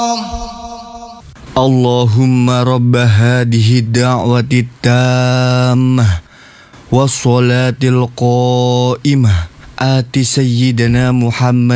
اللهم رب هذه الدعوة التامة والصلاة القائمة آت سيدنا محمد